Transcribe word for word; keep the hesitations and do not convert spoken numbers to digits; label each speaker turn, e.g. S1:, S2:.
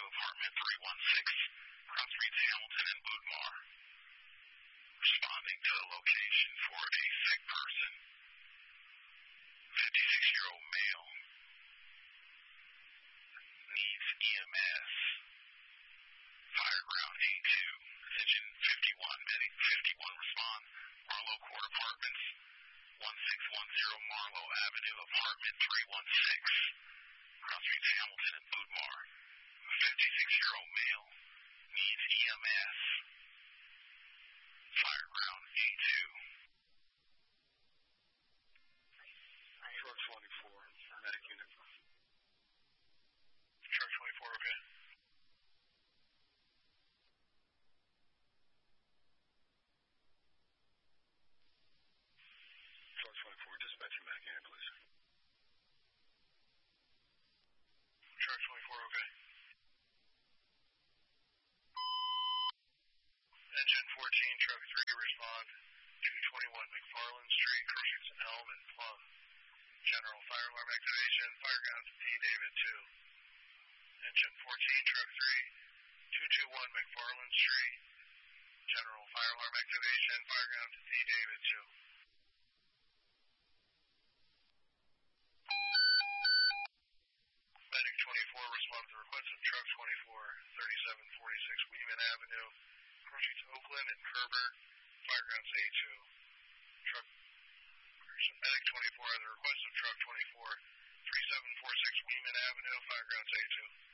S1: apartment three one six, Cross Streets, Hamilton and Budmar. Responding to the location for a sick person. fifty-six-year-old male. Needs E M S. Fireground A two. Attention fifty-one. Medic fifty-one respond. Marlow Court Apartments. one six one zero Marlow Avenue, apartment three one six. Cross Streets, Hamilton and Budmar. A fifty-six-year-old male. Needs E M S. Fireground A two.
S2: Truck twenty-four, medic unit.
S1: Truck twenty-four, okay.
S2: Truck twenty-four, dispatching medic unit, please.
S1: Truck twenty-four, okay. Engine fourteen, truck three, respond. two twenty-one McFarland Street, Christensen Elm and Plum. General fire alarm activation, fireground D David two. Engine fourteen, truck three, two twenty-one McFarland Street. General fire alarm activation, fireground D David two. Medic twenty-four, respond to the request of truck twenty-four, thirty-seven forty-six Weeman Avenue, Crossings, Oakland and Kerber, firegrounds A two. Truck, medic twenty-four, at the request of truck twenty-four, thirty-seven forty-six Weeman Avenue, firegrounds A two.